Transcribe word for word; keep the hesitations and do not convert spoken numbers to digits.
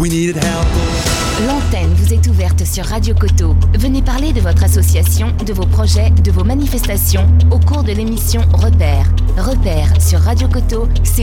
We needed help. L'antenne vous est ouverte sur Radio Coteau. Venez parler de votre association, de vos projets, de vos manifestations au cours de l'émission Repère. Repère sur Radio Coteau, c'est